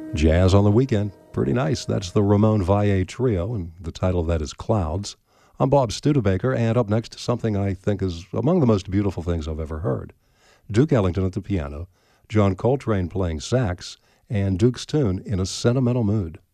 Jazz on the Weekend. Pretty nice. That's the Ramon Valle Trio, and the title of that is Clouds. I'm Bob Studebaker, and up next, something I think is among the most beautiful things I've ever heard. Duke Ellington at the piano, John Coltrane playing sax, and Duke's tune, In a Sentimental Mood.